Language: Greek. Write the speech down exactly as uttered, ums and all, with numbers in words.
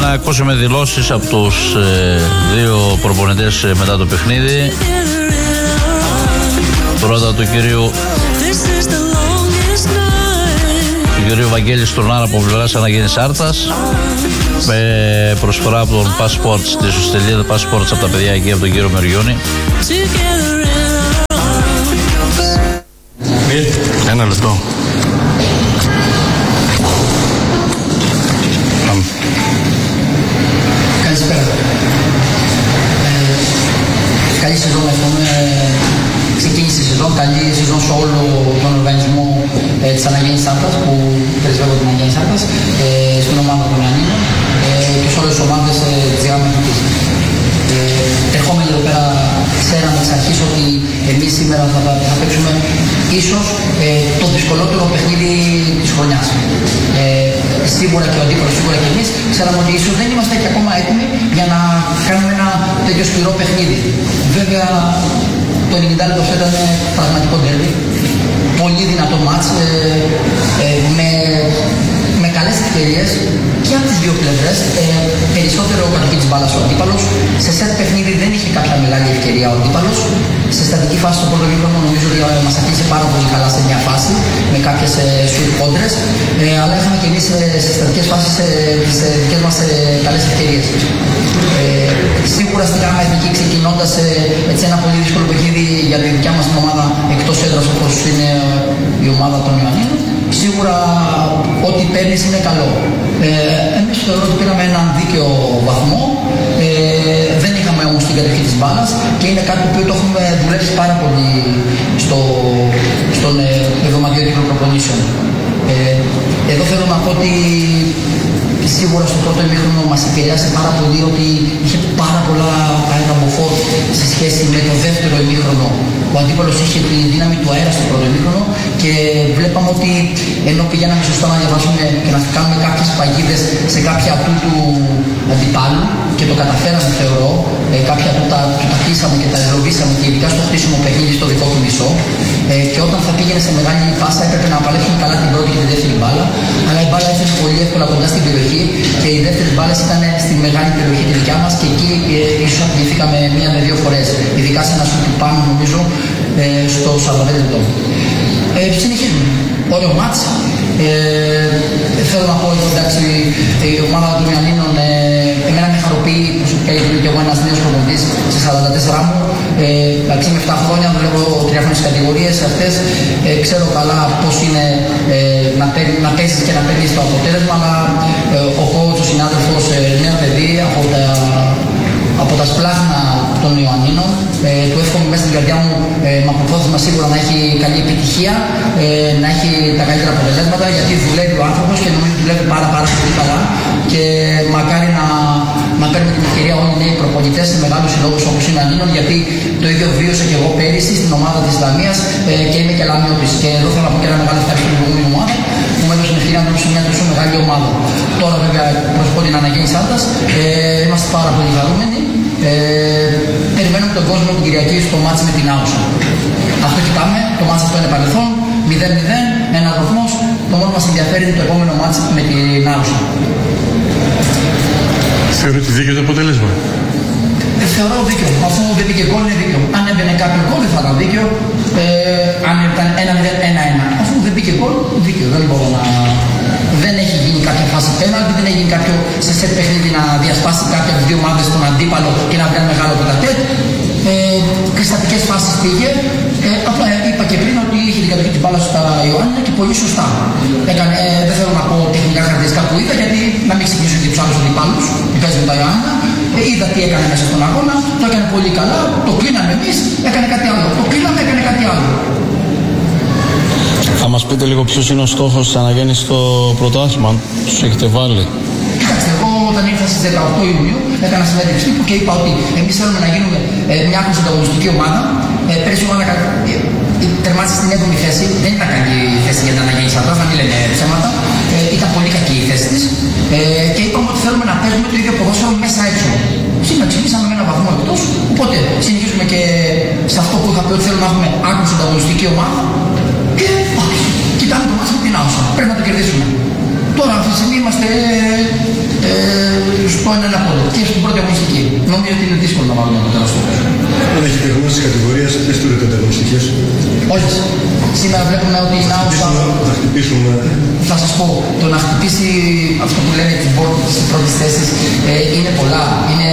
να ακούσουμε δηλώσεις από τους ε, δύο προπονητές ε, μετά το παιχνίδι. Πρώτα του κυρίου του κυρίου Βαγγέλη Στουρνάρα από πλευράς Αναγέννης Άρτας, με προσφορά από τον Passports, τη σωστελίδα Passports από τα παιδιά εκεί, από τον κύριο Μεριώνη. Ένα λεπτό. Καλησπέρα. Ε, καλή σεζόν εύχομαι. Ξεκίνησε η σεζόν, καλή σεζόν σε όλο τον οργανισμό ε, της Αναγέννης Άρτας, που πρεσβεύω την Αναγέννης Άρτας, ε, στην ομάδα των Ιωαννίνων ε, και σε όλες τις ομάδες ε, της γραμμής της. Ε, ερχόμενοι εδώ πέρα, ξέραμε εξ αρχής ότι εμείς σήμερα θα, θα παίξουμε ίσως ε, το δυσκολότερο παιχνίδι της χρονιάς. Ε, σίγουρα και ο αντίπαλος, σίγουρα και εμείς, ξέραμε ότι ίσως δεν είμαστε και ακόμα έτοιμοι για να κάνουμε ένα τέτοιο σκληρό παιχνίδι. Βέβαια, το ενενήντα λεπτό ήταν πραγματικό ντέρμπι, πολύ δυνατό μάτς, ε, ε, με, με καλές ευκαιρίες και από τις δύο πλευρές. Ε, περισσότερο κατοχή της μπάλας ο αντίπαλος. Σε σετ παιχνίδι δεν είχε κάποια μεγάλη ευκαιρία ο αντίπαλος. Σε στατική φάση στο πρώτο μήχρονο νομίζω ότι μας αφήσε πάρα πολύ καλά σε μια φάση με κάποιες σουτ κόντρες, ε, αλλά είχαμε και εμείς ε, σε στατικές φάσεις ε, τις ε, δικές μας ε, καλές ευκαιρίες. Ε, σίγουρα στην γάμα εθνική, ξεκινώντας ε, έτσι ένα πολύ δύσκολο παιχνίδι για τη δικιά μας την ομάδα εκτός έδρας όπως είναι η ομάδα των Ιωαννίνων, σίγουρα ό,τι παίρνεις είναι καλό. Ε, εμείς θεωρώ ότι πήραμε έναν δίκαιο βαθμό, ε, δεν είχαμε όμως την κατοχή της μπάλας και είναι κάτι που το έχουμε δουλέψει πάρα πολύ στο, στον ε, εβδομαδιαίο κύκλο προπονήσεων. Ε, εδώ θέλω να πω ότι σίγουρα στο πρώτο ημίχρονο μας επηρέασε πάρα πολύ ότι είχε πάρα πολλά αεραμποφόρ σε σχέση με το δεύτερο ημίχρονο. Ο αντίπαλος είχε τη δύναμη του αέρα στο πρώτο ημίχρονο και βλέπαμε ότι ενώ πηγαίναμε σωστά να διαβάσουμε και να κάνουμε κάποιες παγίδες σε κάποια ατού του αντιπάλου και το καταφέραμε θεωρώ, ε, κάποια ατού τα, τα κλείσαμε και τα ελοβήσαμε και ειδικά στο χτίσιμο παιχνίδι στο δικό του μισό, ε, και όταν θα πήγαινε σε μεγάλη πάσα έπρεπε να παλέψουμε καλά την πρώτη και τη δεύτερη μπάλα, αλλά η μπάλα έφτασε πολύ εύκολα κοντά στην περιοχή και οι δεύτερες μπάλες ήταν στη μεγάλη περιοχή τη δικιά μας και εκεί ε, ίσως απειληθήκαμε μία με δύο φορές, ειδικά σε ένα σου του πάνω νομίζω ε, στο σαράντα πέντε λεπτό. Ε, συνεχίζουμε. Ωραίο μάτς. Ε, θέλω να πω ότι εντάξει, η ομάδα των Ιωαννίνων ε, εμένα με χαροποιεί προσωπικά γιατί και εγώ ένας νέος προπονητής σε σαράντα τέσσερα μου. Ε, εντάξει, με επτά χρόνια δουλεύω τριάχρονες κατηγορίες αυτές. Ε, ξέρω καλά πώς είναι ε, να, να παίζεις και να παίρνεις το αποτέλεσμα, αλλά ε, ο coach, ο συνάδελφος, ε, νέο παιδί από τα, από τα σπλάχνα των Ιωαννίνων. Ε, του εύχομαι μέσα στην καρδιά μου ε, με αποφάσισμα σίγουρα να έχει καλή επιτυχία, ε, να έχει τα καλύτερα αποτελέσματα, γιατί δουλεύει ο άνθρωπος και νομίζω δουλεύει πάρα πάρα πολύ καλά και μακάρι να, να παίρνουμε την ευκαιρία όλοι οι νέοι προπονητές σε μεγάλους συλλόγους όπως είναι Ιωαννίνων, γιατί το ίδιο βίωσα και εγώ πέρυσι στην ομάδα της Ισλαμίας ε, και είμαι και λαμιώτης. Και εδώ θέλω να πω και ένα μεγάλο ευχαριστώ στην προηγούμενη ομάδα που μου έδωσε την ευκαιρία να δώσω μια τόσο μεγάλη ομάδα. Τώρα βέβαια προσωπώ την Αναγέννης Άρτας, ε, είμαστε πάρα πολύ χαρούμενοι. Ε, περιμένουμε τον κόσμο την Κυριακή στο μάτς με την Άουσα. Αυτό κοιτάμε, το μάτς αυτό είναι παρελθόν, μηδέν μηδέν, ένα βαθμός. Το μόνο μας ενδιαφέρει είναι το επόμενο μάτς με την Άουσα. Θεωρείτε δίκαιο το αποτέλεσμα? Ε, θεωρώ δίκαιο. Αφού δεν πήγε γκολ είναι δίκαιο. Αν έμπαινε κάποιο γκολ δεν θα ήταν δίκαιο. Ε, αν ήταν ένα μηδέν ένα ένα. Αφού δεν πήγε γκολ, δίκαιο. Δεν μπορώ να... Δεν έχει γίνει κάποια φάση πέναλτι, δεν έχει γίνει κάποιο σε σετ παιχνίδι να διασπάσει κάποια από τις δύο ομάδες στον αντίπαλο και να βγει ένα μεγάλο πιτατέτ. Ε, Κρυστατικές φάσεις πήγε. Ε, απλά είπα και πριν ότι είχε την κατοχή της μπάλας στα Ιωάννινα και πολύ σωστά. Έκανε, ε, δεν θέλω να πω τεχνικά χαρακτηριστικά που είδα, γιατί να μην ξυπνήσω και τους άλλους αντιπάλους που παίζουν τα Ιωάννινα. Ε, είδα τι έκανε μέσα στον αγώνα, το έκανε πολύ καλά, το κλείναμε εμείς, έκανε κάτι άλλο. Το κλείναμε, έκανε κάτι άλλο. Θα μας πείτε λίγο ποιος είναι ο στόχος της Αναγέννης στο πρωτάθλημα, τους έχετε βάλει? Κοιτάξτε, εγώ όταν ήρθα στις δεκαοκτώ Ιουνίου έκανα συνέντευξη και είπα ότι εμείς θέλουμε να γίνουμε ε, μια άκρως ανταγωνιστική ομάδα. Ε, πέρυσι η ομάδα ε, ε, τερμάτισε στην έβδομη θέση, δεν ήταν καλή η θέση για την Αναγέννης Άρτας, να μην λέμε ψέματα. Ε, ήταν πολύ κακή η θέση της ε, και είπαμε ότι θέλουμε να παίζουμε το ίδιο ποδόσφαιρο μέσα έξω. Σήμερα ξεκινήσαμε με ένα βαθμό εκτός, οπότε συνεχίζουμε και σε αυτό που είχα πει ότι θέλουμε να έχουμε άκρως ανταγωνιστική ομάδα. Και όχι, κοιτάμε το μάτς με την Άουσα. Πρέπει να το κερδίσουμε. Τώρα αυτή τη στιγμή είμαστε ε, στο έναν πόντο και στην πρώτη αγωνιστική. Νομίζω ότι είναι δύσκολο να βάλουμε το τέλος του. Αν έχετε γνώση της κατηγορίας, ποιες τούτες οι ανταγωνιστικές? Όλες. Σήμερα βλέπουμε ότι η Νάου θα... θα χτυπήσουν... Θα σας πω, το να χτυπήσει αυτό που λένε την πόρτα στις πρώτες θέσεις ε, είναι πολλά. Είναι